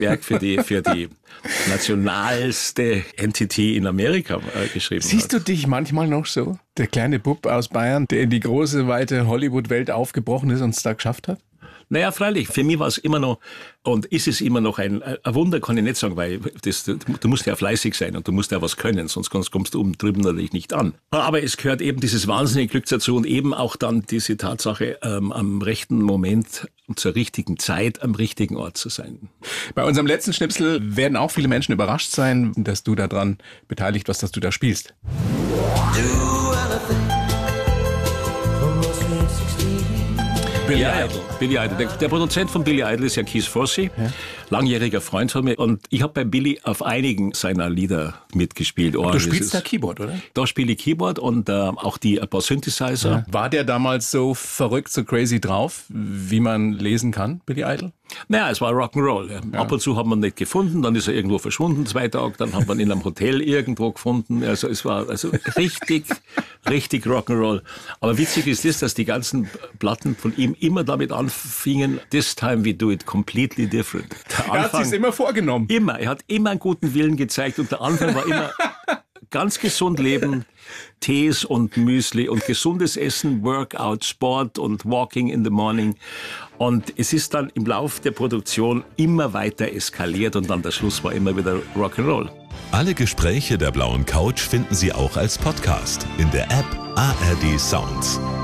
Werk für die nationalste Entity in Amerika geschrieben hat. Siehst du dich manchmal noch so? Der kleine Bub aus Bayern, der in die große, weite Hollywood-Welt aufgebrochen ist und es da geschafft hat? Naja, freilich, für mich war es immer noch und ist es immer noch ein Wunder, kann ich nicht sagen, weil du musst ja fleißig sein und du musst ja was können, sonst kommst du drüben natürlich nicht an. Aber es gehört eben dieses wahnsinnige Glück dazu und eben auch dann diese Tatsache, am rechten Moment und zur richtigen Zeit am richtigen Ort zu sein. Bei unserem letzten Schnipsel werden auch viele Menschen überrascht sein, dass du daran beteiligt warst, dass du da spielst. Billy Idol. Der Produzent von Billy Idol ist ja Keith Forsey, langjähriger Freund von mir. Und ich habe bei Billy auf einigen seiner Lieder mitgespielt. Du spielst da Keyboard, oder? Da spiele ich Keyboard und auch ein paar Synthesizer. Ja. War der damals so verrückt, so crazy drauf, wie man lesen kann, Billy Idol? Naja, es war Rock'n'Roll. Ja. Ab und zu haben wir ihn nicht gefunden, dann ist er irgendwo verschwunden, 2 Tage, dann haben wir ihn in einem Hotel irgendwo gefunden. Also es war richtig Rock'n'Roll. Aber witzig ist das, dass die ganzen Platten von ihm immer damit anfingen, this time we do it completely different. Er hat sich's immer vorgenommen. Immer. Er hat immer einen guten Willen gezeigt und der Anfang war immer ganz gesund leben, Tees und Müsli und gesundes Essen, Workout, Sport und Walking in the morning. Und es ist dann im Lauf der Produktion immer weiter eskaliert und dann der Schluss war immer wieder Rock'n'Roll. Alle Gespräche der Blauen Couch finden Sie auch als Podcast in der App ARD Sounds.